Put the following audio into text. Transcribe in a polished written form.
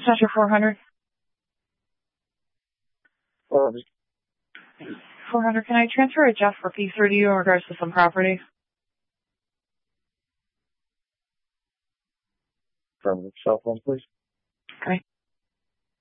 Dispatcher 400. 400, can I transfer a Jeff Rookie through to you in regards to some property? From cell phone, please.